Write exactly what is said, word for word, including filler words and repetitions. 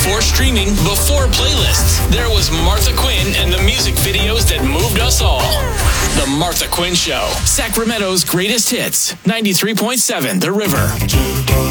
before streaming, before playlists. There was Martha Quinn and the music videos that moved us all. The Martha Quinn Show. Sacramento's greatest hits. ninety-three point seven The River.